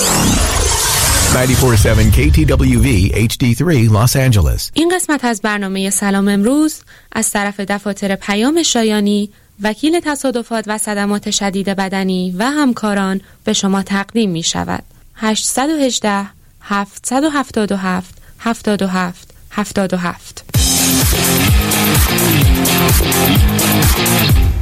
94.7 KTWV HD3 Los Angeles. این قسمت از برنامه سلام امروز از طرف دفاتر پیام شایانی، وکیل تصادفات و صدمات شدید بدنی و همکاران به شما تقدیم می شود. 818 777 77 77